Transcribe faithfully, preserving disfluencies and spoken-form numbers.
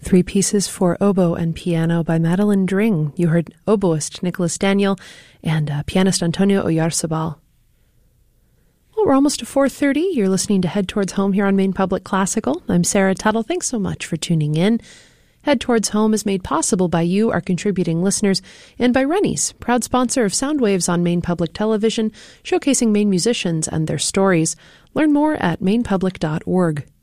Three pieces for oboe and piano by Madeline Dring. You heard oboist Nicholas Daniel and uh, pianist Antonio Oyarzabal. Well, we're almost to four thirty. You're listening to Head Towards Home here on Maine Public Classical. I'm Sarah Tuttle. Thanks so much for tuning in. Head Towards Home is made possible by you, our contributing listeners, and by Rennie's, proud sponsor of Sound Waves on Maine Public Television, showcasing Maine musicians and their stories. Learn more at maine public dot org.